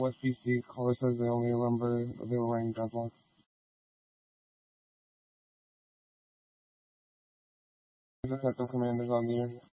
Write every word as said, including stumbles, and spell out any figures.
West B C caller says they only remember they were wearing dreadlocks. Detective Commander's on the air.